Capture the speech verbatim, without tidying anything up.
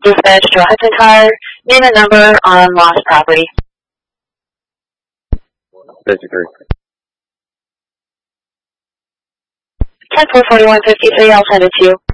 dispatch to a Hudson car. Name and number on lost property. fifty-three. ten four forty-one fifty-three, I'll send it to you.